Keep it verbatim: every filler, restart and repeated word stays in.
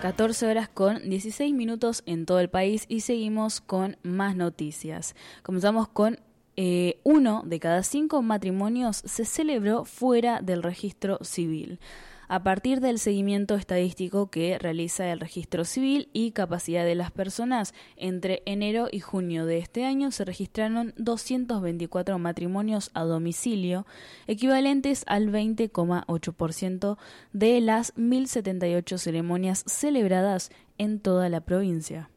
catorce horas con dieciséis minutos en todo el país y seguimos con más noticias. Comenzamos con eh, uno de cada cinco matrimonios se celebró fuera del registro civil. A partir del seguimiento estadístico que realiza el Registro Civil y Capacidad de las Personas, entre enero y junio de este año se registraron doscientos veinticuatro matrimonios a domicilio, equivalentes al veinte coma ocho por ciento de las mil setenta y ocho ceremonias celebradas en toda la provincia.